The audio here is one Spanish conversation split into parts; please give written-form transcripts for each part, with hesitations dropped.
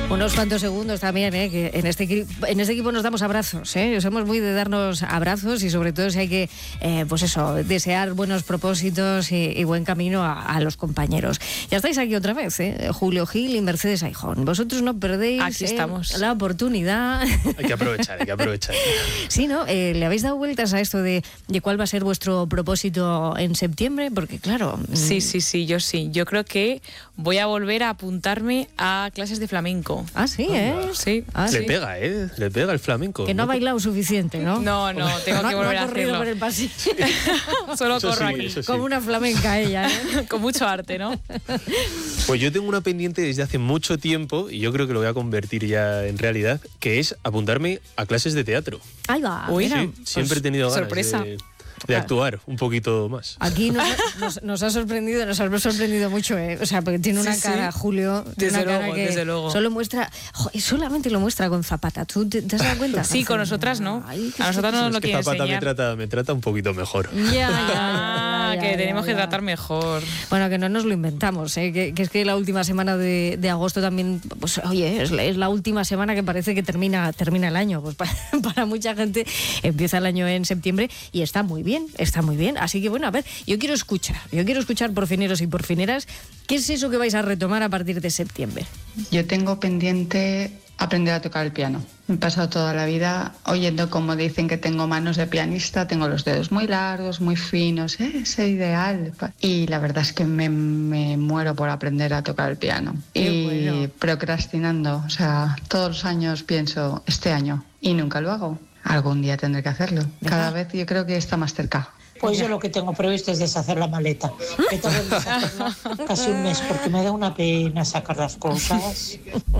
Unos cuantos segundos también, que en este equipo nos damos abrazos, somos muy de darnos abrazos y sobre todo si hay que, desear buenos propósitos y buen camino a los compañeros. Ya estáis aquí otra vez, Julio Gil y Mercedes Aijón. Vosotros no perdéis aquí estamos. La oportunidad. Hay que aprovechar. Sí, ¿no? ¿Le habéis dado vueltas a esto de cuál va a ser vuestro propósito en septiembre? Porque claro... Sí, yo sí. Yo creo que voy a volver a apuntarme a clases de flamenco. Ah, sí, Sí. Le pega, le pega el flamenco. Que no ha bailado suficiente, ¿no? No, tengo que volver a hacerlo. Por el pasillo. Solo corro aquí. Como una flamenca ella, Con mucho arte, ¿no? Pues yo tengo una pendiente desde hace mucho tiempo y yo creo que lo voy a convertir ya en realidad, que es apuntarme a clases de teatro. Ahí va. Uy, sí, siempre he tenido ganas sorpresa. de actuar un poquito más. Aquí nos ha sorprendido mucho, O sea, porque tiene una cara, Julio, desde una cara que desde luego. solo muestra, solamente lo muestra con Zapata. ¿Tú te has dado cuenta? Sí, con nosotras no. A nosotras no nos lo quiere Zapata enseñar. me trata un poquito mejor. Ya, que tenemos que tratar mejor. Bueno, que no nos lo inventamos, que es que la última semana de agosto también, pues oye, es la última semana que parece que termina el año. Pues para mucha gente empieza el año en septiembre y está muy bien. Así que bueno, a ver, yo quiero escuchar porfineros y porfineras, ¿qué es eso que vais a retomar a partir de septiembre? Yo tengo pendiente aprender a tocar el piano. Me he pasado toda la vida oyendo como dicen que tengo manos de pianista, tengo los dedos muy largos, muy finos, es ideal. Y la verdad es que me muero por aprender a tocar el piano. Procrastinando, o sea, todos los años pienso, este año, y nunca lo hago. Algún día tendré que hacerlo. Cada vez yo creo que está más cerca. Pues yo lo que tengo previsto es deshacer la maleta. Que tengo que deshacerla casi un mes porque me da una pena sacar las cosas.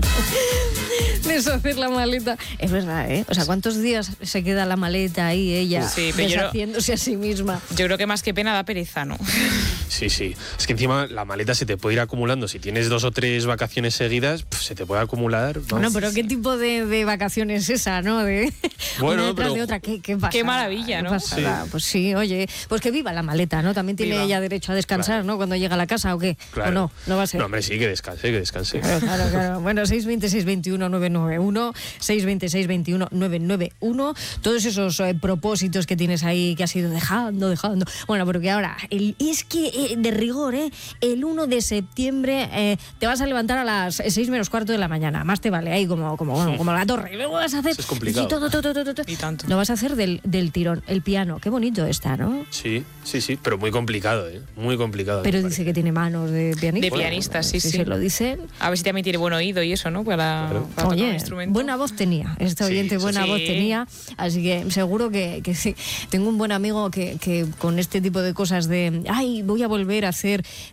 Deshacer la maleta. Es verdad, O sea, ¿cuántos días se queda la maleta ahí ella deshaciéndose a sí misma? Yo creo que más que pena da pereza, ¿no? Sí. Es que encima la maleta se te puede ir acumulando. Si tienes 2 o 3 vacaciones seguidas, se te puede acumular. Bueno, pero ¿qué tipo de vacaciones es esa, no? Bueno, una detrás de otra. ¿Qué pasa? Qué maravilla, ¿no? Sí. Pues sí, oye, pues que viva la maleta, ¿no? También tiene ella derecho a descansar, claro. ¿no? Cuando llega a la casa, ¿o qué? Claro. ¿O no va a ser? No, hombre, sí, que descanse. Claro. Bueno, 620-621-991, 620-621-991, todos esos propósitos que tienes ahí que has ido dejando. Bueno, pero que ahora, es que de rigor, el 1 de septiembre te vas a levantar a las 6 menos cuarto de la mañana. Más te vale ahí como la torre. Y luego vas a hacer... Eso es complicado. Todo. Y tanto. Lo vas a hacer del tirón. El piano, qué bonito está, ¿no? Sí, pero muy complicado, muy complicado. Pero dice que tiene manos de pianista. De pianista, sí. Se lo dicen. A ver si también tiene buen oído y eso, ¿no? Para tocar un instrumento. Buena voz tenía. Este oyente voz tenía. Así que seguro que sí. Tengo un buen amigo que con este tipo de cosas voy a volver a hacer